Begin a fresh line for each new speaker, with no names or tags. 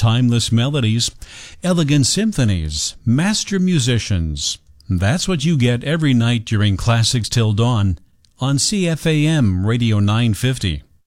timeless melodies, elegant symphonies, master musicians. That's what you get every night during Classics Till Dawn on CFAM Radio 950.